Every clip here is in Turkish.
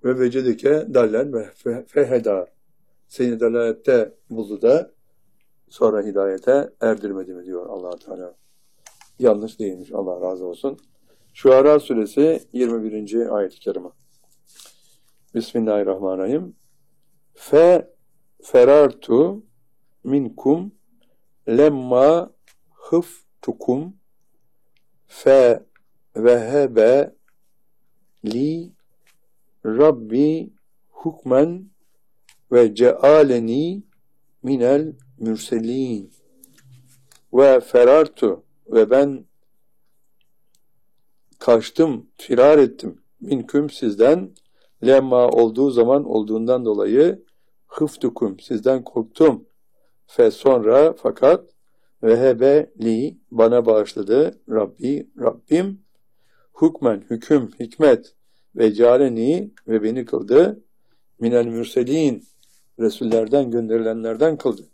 Ve vecedeke dallen ve feheda. Seni dalalette buldu da sonra hidayete erdirmedi mi diyor Allah Teala. Yanlış değilmiş. Allah razı olsun. Şuara suresi 21. ayet-i kerime. Bismillahirrahmanirrahim. Ferartu minkum lemma hıftukum vehebe li Rabbi hukmen ve cealeni minel mürselin. Ve ferartu, ve ben kaçtım, firar ettim minküm sizden, lemma olduğu zaman olduğundan dolayı, hıftukum sizden korktum, sonra fakat vehebe li bana bağışladı Rabbim hukmen hüküm hikmet ve cealeni ve beni kıldı minel mürselin Resullerden gönderilenlerden kıldı.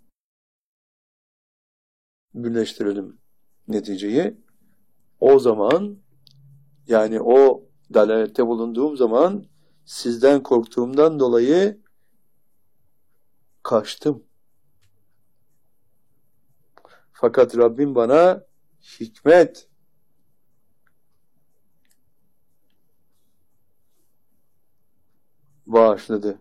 Birleştirelim neticeyi. O zaman, yani o dalalette bulunduğum zaman sizden korktuğumdan dolayı kaçtım. Fakat Rabbim bana hikmet bağışladı.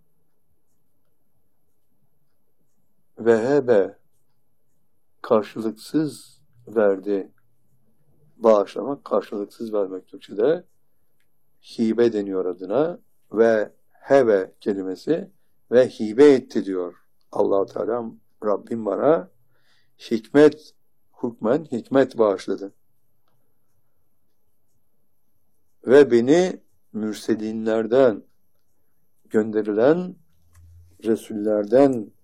Vehebe karşılıksız verdi. Bağışlamak, karşılıksız vermek Türkçe'de hibe deniyor adına ve hebe kelimesi ve hibe etti diyor. Allah-u Teala Rabbim bana hikmet, hukmen hikmet bağışladı. Ve beni mürselinlerden, gönderilen Resullerden